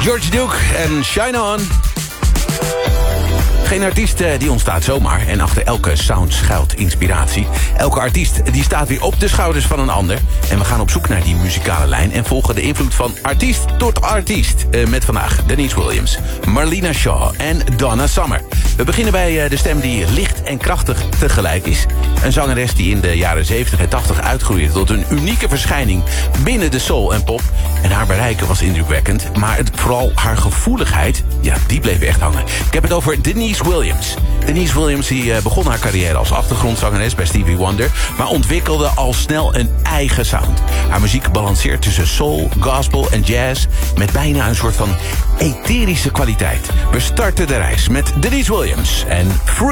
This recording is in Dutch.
George Duke en Shine On. Geen artiest die ontstaat zomaar en achter elke sound schuilt inspiratie. Elke artiest die staat weer op de schouders van een ander. En we gaan op zoek naar die muzikale lijn en volgen de invloed van artiest tot artiest. Met vandaag Denise Williams, Marlena Shaw en Donna Summer. We beginnen bij de stem die licht en krachtig tegelijk is. Een zangeres die in de jaren 70 en 80 uitgroeide tot een unieke verschijning binnen de soul en pop. En haar bereiken was indrukwekkend, maar vooral haar gevoeligheid, ja, die bleef echt hangen. Ik heb het over Denise Williams. Denise Williams die begon haar carrière als achtergrondzangeres bij Stevie Wonder, maar ontwikkelde al snel een eigen sound. Haar muziek balanceert tussen soul, gospel en jazz met bijna een soort van etherische kwaliteit. We starten de reis met Denise Williams en Free.